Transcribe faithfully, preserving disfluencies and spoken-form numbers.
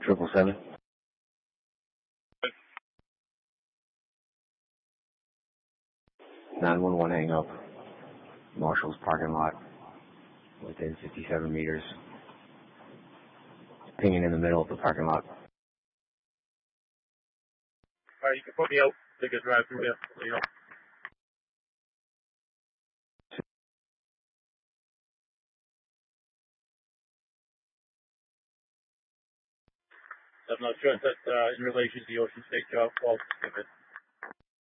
Triple seven. Nine one one hang up. Marshall's parking lot. Within fifty-seven meters. Pinging in the middle of the parking lot. Alright, you can put me out. Take a drive through here. You know. I'm not sure if that's uh, in relation to the Ocean State job. Well, if it's